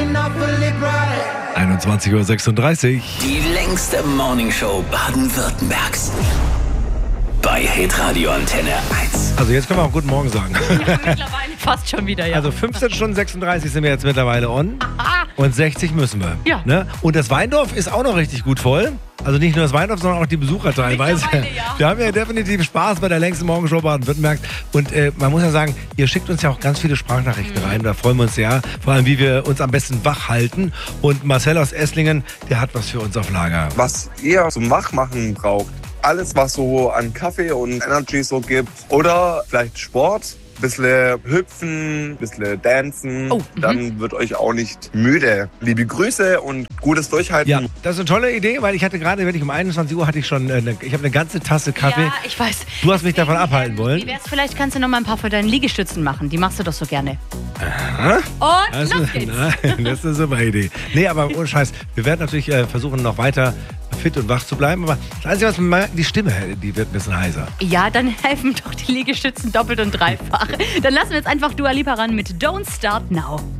21:36 Uhr. Die längste Morningshow Baden-Württembergs. Bei Hitradio Antenne 1. Also jetzt können wir auch guten Morgen sagen. Ja, mittlerweile fast schon wieder, ja. Also 15 Stunden 36 sind wir jetzt mittlerweile on. Und 60 müssen wir. Ja. Ne? Und das Weindorf ist auch noch richtig gut voll. Also nicht nur das Weindorf, sondern auch die Besucher teilweise. Ja. Wir haben ja definitiv Spaß bei der längsten Morgenshow Baden-Württembergs. Und man muss ja sagen, ihr schickt uns ja auch ganz viele Sprachnachrichten rein. Da freuen wir uns sehr. Vor allem, wie wir uns am besten wach halten. Und Marcel aus Esslingen, der hat was für uns auf Lager. Was ihr zum Wachmachen braucht, alles was so an Kaffee und Energy so gibt oder vielleicht Sport, ein bisschen hüpfen, ein bisschen dancen, dann wird euch auch nicht müde. Liebe Grüße und gutes Durchhalten. Ja, das ist eine tolle Idee, weil ich hatte gerade, wenn ich um 21 Uhr hatte ich schon, ich habe eine ganze Tasse Kaffee. Ja, ich weiß. Du hast mich davon abhalten wollen. Wie wär's, vielleicht kannst du noch mal ein paar von deinen Liegestützen machen. Die machst du doch so gerne. Aha. Und los geht's. Nein, das ist eine super Idee. Nee, aber ohne Scheiß, wir werden natürlich versuchen, noch weiter fit und wach zu bleiben. Aber das Einzige, was man merkt, die Stimme, die wird ein bisschen heiser. Ja, dann helfen doch die Liegestützen doppelt und dreifach. Dann lassen wir jetzt einfach Dua Lipa ran mit Don't Start Now.